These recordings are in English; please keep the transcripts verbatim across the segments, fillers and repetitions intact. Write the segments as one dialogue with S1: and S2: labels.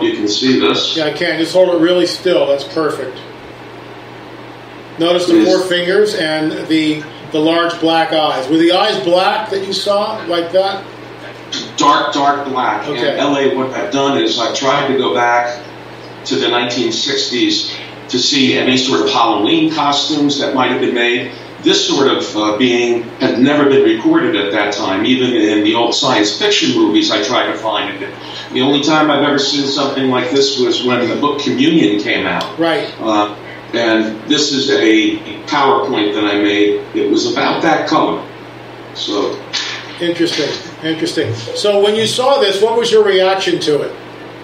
S1: you can see this.
S2: Yeah, I can. Just hold it really still. That's perfect. Notice the
S1: Yes.
S2: four fingers and the the large black eyes. Were the eyes black that you saw like that?
S1: Dark, dark black.
S2: Okay.
S1: And L A, what I've done is I've tried to go back to the nineteen sixties to see any sort of Halloween costumes that might have been made. This sort of uh, being had never been recorded at that time. Even in the old science fiction movies, I tried to find it. The only time I've ever seen something like this was when the book Communion came out.
S2: Right.
S1: Uh, and this is a PowerPoint that I made. It was about that color. So
S2: Interesting. Interesting. So when you saw this, what was your reaction to it?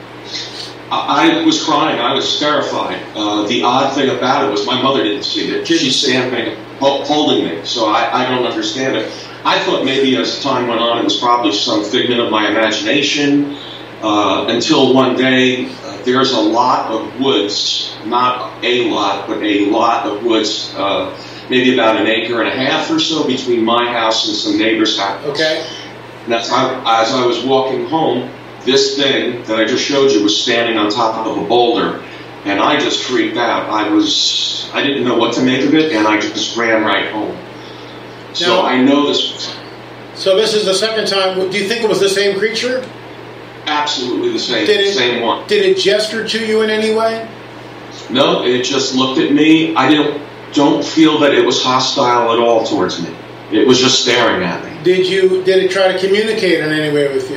S1: I I was crying. I was terrified. Uh, the odd thing about it was my mother didn't see it. She's standing, ho- holding me, so I, I don't understand it. I thought maybe as time went on, it was probably some figment of my imagination. Uh, until one day, uh, there's a lot of woods, not a lot, but a lot of woods, uh, maybe about an acre and a half or so between my house and some neighbor's house.
S2: Okay.
S1: And that's how, as I was walking home, this thing that I just showed you was standing on top of a boulder, and I just freaked out. I was, I didn't know what to make of it, and I just ran right home. So
S2: Now-
S1: I know this.
S2: So this is the second time. Do you think it was the same creature?
S1: Absolutely the same,
S2: Did it-
S1: same one.
S2: Did it gesture to you in any way?
S1: No, it just looked at me. I didn't, don't feel that it was hostile at all towards me. It was just staring at me.
S2: Did you? Did it try to communicate in any way with you?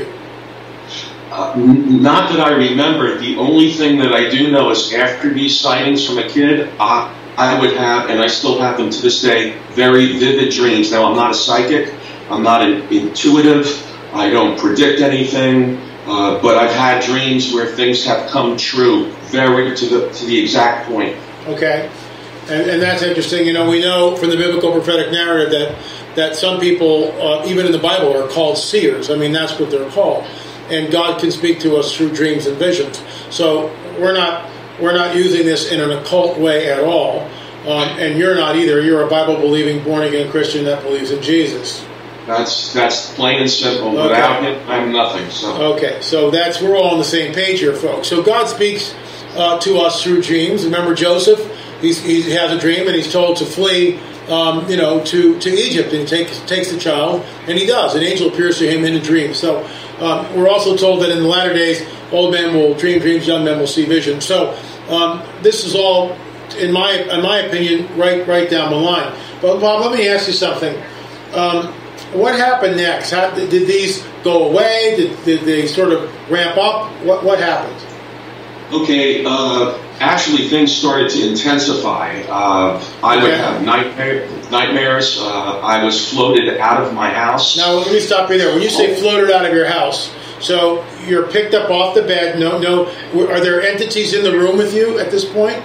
S1: Uh, n- not that I remember. The only thing that I do know is after these sightings from a kid, I, I would have, and I still have them to this day, very vivid dreams. Now, I'm not a psychic. I'm not an intuitive. I don't predict anything. Uh, but I've had dreams where things have come true, very to the to the exact point.
S2: Okay, and, and that's interesting. You know, we know from the biblical prophetic narrative that that some people, uh, even in the Bible, are called seers. I mean, that's what they're called, and God can speak to us through dreams and visions. So we're not we're not using this in an occult way at all, um, and you're not either. You're a Bible believing, born again Christian that believes in Jesus.
S1: That's that's plain and simple.
S2: Okay.
S1: Without it, I'm nothing. So
S2: Okay, so that's we're all on the same page here, folks. So God speaks uh, to us through dreams. Remember Joseph? He's, he has a dream and he's told to flee, um, you know, to, to Egypt, and he takes takes the child, and he does. An angel appears to him in a dream. So um, we're also told that in the latter days, old men will dream dreams, young men will see visions. So um, this is all, in my in my opinion, right right down the line. But Bob, let me ask you something. Um, What happened next? How, did these go away? Did, did they sort of ramp up? What what happened?
S1: okay, uh, actually things started to intensify. Uh, I would
S2: Okay.
S1: have nightmare, nightmares. Uh, I was floated out of my house.
S2: Now let me stop you there. When you say floated out of your house, so you're picked up off the bed. No, no. Are there entities in the room with you at this point?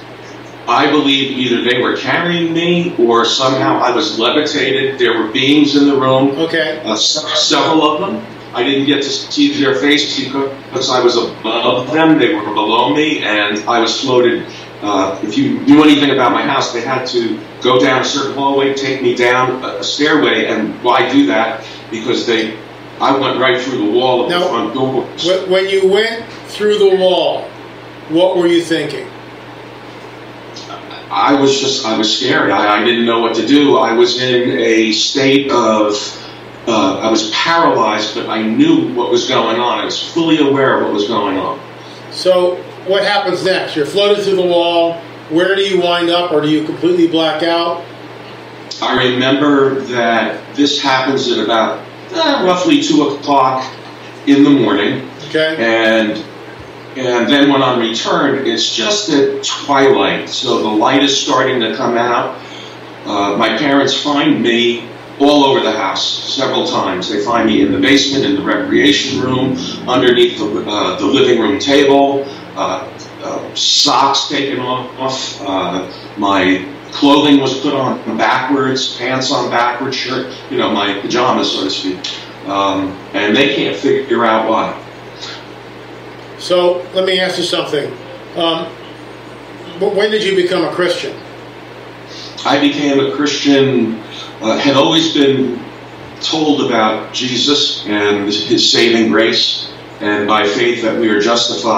S1: I believe either they were carrying me or somehow I was levitated. There were beings in the room,
S2: Okay.
S1: uh, se- several of them. I didn't get to see their faces because I was above them. They were below me, and I was floated. Uh, if you knew anything about my house, they had to go down a certain hallway, take me down a, a stairway, and why do that? Because they, I went right through the wall of
S2: Now,
S1: the front door.
S2: Wh- When you went through the wall, what were you thinking?
S1: I was just, I was scared. I, I didn't know what to do. I was in a state of, uh, I was paralyzed, but I knew what was going on. I was fully aware of what was going on.
S2: So what happens next? You're floated through the wall. Where do you wind up, or do you completely black out?
S1: I remember that this happens at about uh, roughly two o'clock in the morning.
S2: Okay.
S1: And And then when I'm returned, it's just at twilight, so the light is starting to come out. Uh, my parents find me all over the house several times. They find me in the basement, in the recreation room, underneath the, uh, the living room table, uh, uh, socks taken off, uh, my clothing was put on backwards, pants on backwards, shirt, you know, my pajamas, so to speak. Um, and they can't figure out why.
S2: So let me ask you something. Um, when did you become a Christian?
S1: I became a Christian, uh, had always been told about Jesus and his saving grace, and by faith that we are justified